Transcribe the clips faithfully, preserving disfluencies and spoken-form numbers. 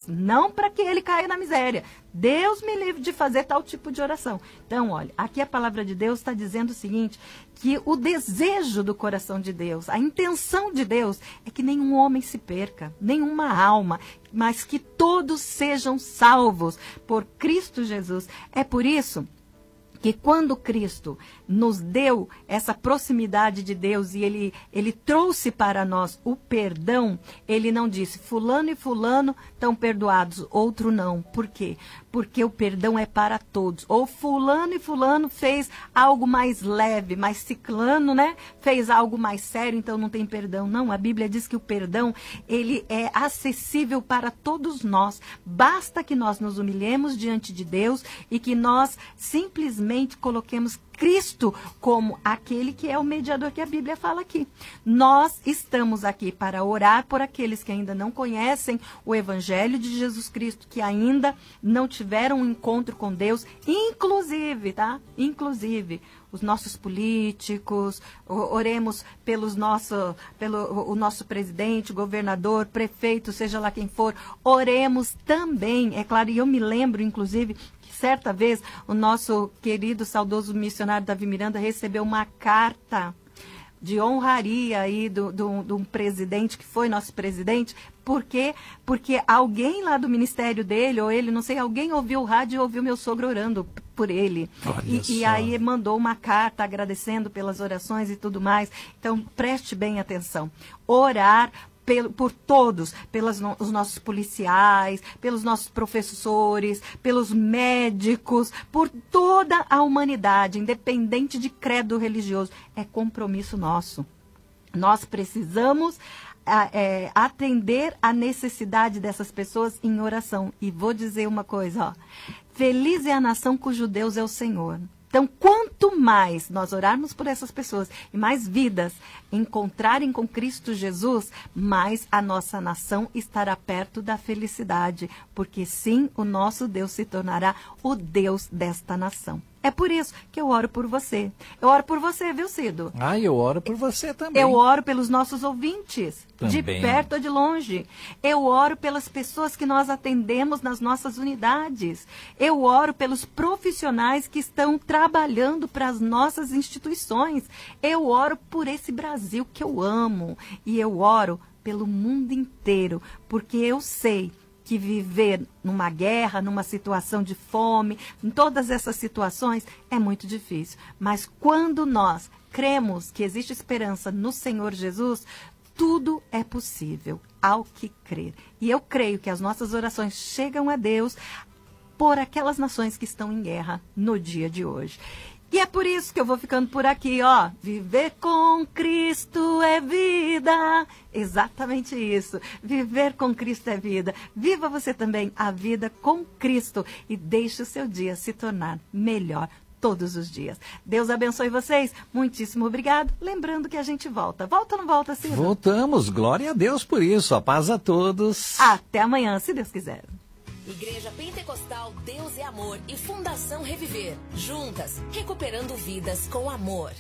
isso, não para que ele caia na miséria. Deus me livre de fazer tal tipo de oração. Então, olha, aqui a palavra de Deus está dizendo o seguinte, que o desejo do coração de Deus, a intenção de Deus é que nenhum homem se perca, nenhuma alma, mas que todos sejam salvos por Cristo Jesus. É por isso que quando Cristo nos deu essa proximidade de Deus e ele, ele trouxe para nós o perdão, ele não disse, fulano e fulano estão perdoados, outro não. Por quê? Porque o perdão é para todos. Ou fulano e fulano fez algo mais leve, mas ciclano, né? Fez algo mais sério, então não tem perdão. Não, a Bíblia diz que o perdão, ele é acessível para todos nós. Basta que nós nos humilhemos diante de Deus e que nós simplesmente coloquemos Cristo como aquele que é o mediador que a Bíblia fala aqui. Nós estamos aqui para orar por aqueles que ainda não conhecem o Evangelho de Jesus Cristo, que ainda não tiveram um encontro com Deus, inclusive, tá? Inclusive, os nossos políticos, oremos pelos nosso, pelo o nosso presidente, governador, prefeito, seja lá quem for, oremos também, é claro, e eu me lembro, inclusive, certa vez, o nosso querido, saudoso missionário Davi Miranda recebeu uma carta de honraria aí do, do, do um presidente, que foi nosso presidente. Por quê? Porque alguém lá do ministério dele, ou ele, não sei, alguém ouviu o rádio e ouviu meu sogro orando por ele. E, e aí mandou uma carta agradecendo pelas orações e tudo mais. Então, preste bem atenção. Orar por todos, pelos no, os nossos policiais, pelos nossos professores, pelos médicos, por toda a humanidade, independente de credo religioso. É compromisso nosso. Nós precisamos a, é, atender a necessidade dessas pessoas em oração. E vou dizer uma coisa, ó. Feliz é a nação cujo Deus é o Senhor. Então, quanto mais nós orarmos por essas pessoas e mais vidas encontrarem com Cristo Jesus, mais a nossa nação estará perto da felicidade. Porque sim, o nosso Deus se tornará o Deus desta nação. É por isso que eu oro por você. Eu oro por você, viu, Cido? Ah, eu oro por você também. Eu oro pelos nossos ouvintes, também. De perto ou de longe. Eu oro pelas pessoas que nós atendemos nas nossas unidades. Eu oro pelos profissionais que estão trabalhando para as nossas instituições. Eu oro por esse Brasil que eu amo. E eu oro pelo mundo inteiro, porque eu sei que viver numa guerra, numa situação de fome, em todas essas situações, é muito difícil. Mas quando nós cremos que existe esperança no Senhor Jesus, tudo é possível ao que crer. E eu creio que as nossas orações chegam a Deus por aquelas nações que estão em guerra no dia de hoje. E é por isso que eu vou ficando por aqui, ó. Viver com Cristo é vida. Exatamente isso. Viver com Cristo é vida. Viva você também a vida com Cristo e deixe o seu dia se tornar melhor todos os dias. Deus abençoe vocês. Muitíssimo obrigado. Lembrando que a gente volta. Volta ou não volta, Ciro? Voltamos. Glória a Deus por isso. A paz a todos. Até amanhã, se Deus quiser. Igreja Pentecostal Deus é Amor e Fundação Reviver. Juntas, recuperando vidas com amor.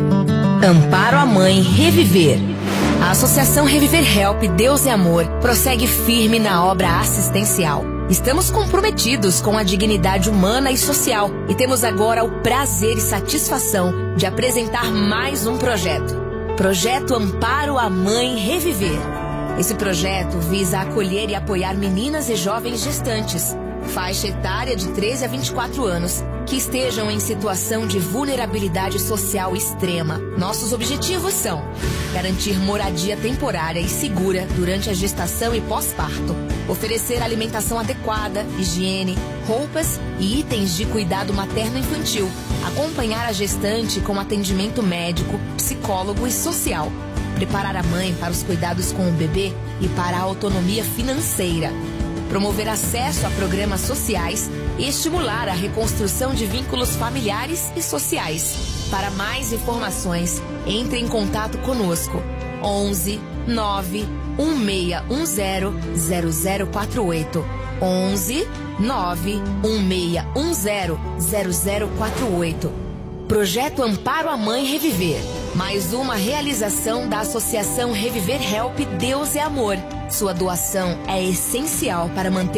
Amparo à Mãe Reviver. A Associação Reviver Help Deus é Amor prossegue firme na obra assistencial. Estamos comprometidos com a dignidade humana e social e temos agora o prazer e satisfação de apresentar mais um projeto. Projeto Amparo à Mãe Reviver. Esse projeto visa acolher e apoiar meninas e jovens gestantes, faixa etária de treze a vinte e quatro anos, que estejam em situação de vulnerabilidade social extrema. Nossos objetivos são garantir moradia temporária e segura durante a gestação e pós-parto, oferecer alimentação adequada, higiene, roupas e itens de cuidado materno-infantil, acompanhar a gestante com atendimento médico, psicólogo e social, preparar a mãe para os cuidados com o bebê e para a autonomia financeira, promover acesso a programas sociais e estimular a reconstrução de vínculos familiares e sociais. Para mais informações, entre em contato conosco. onze nove um seis um zero zero zero quatro oito. onze nove um seis um zero zero zero quatro oito. Projeto Amparo à Mãe Reviver. Mais uma realização da Associação Reviver Help Deus é Amor. Sua doação é essencial para manter